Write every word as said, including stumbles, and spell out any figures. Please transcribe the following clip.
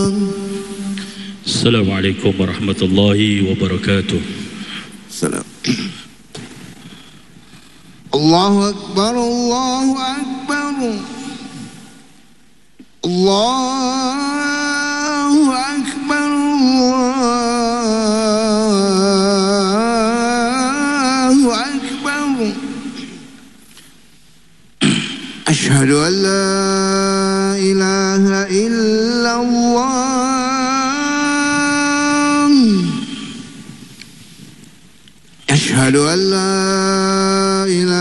Assalamualaikum warahmatullahi wabarakatuh. Salam. Allahu Akbar, Allahu Akbar, Allahu Akbar, Allahu Akbar. Asyhadu an la ilaha illallah. Asyhadu an la ilaha